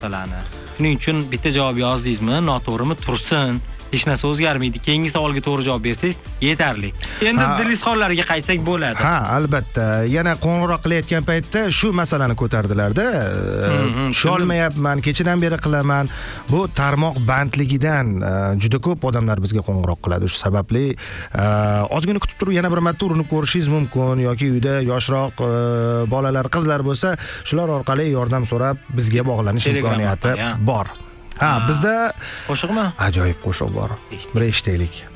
Shuning uchun bitta javob yozdingizmi, noto'g'rimi tursin. Hech narsa o'zgarmaydi. Keyingi savolga to'g'ri javob bersangiz yetarli. Endi dilizxonlarga qaytsak bo'ladi. Ha, albatta. Yana qo'ng'iroq qilayotgan paytda shu masalani ko'tardilar-da. Tusholmayapman, kechadan beri qilaman. Bu tarmoq bandligidan juda ko'p odamlar bizga qo'ng'iroq qiladi. Shu sababli ozgina kutib turib yana bir marta urinib ko'rishingiz mumkin yoki uyda yoshroq bolalar, qizlar bo'lsa, shular orqali yordam so'rab bizga bog'lanish imkoniyati bor. Ha, bizda qo'shiqmi? Ajoyib qo'shiq bor. Bir eshitaylik.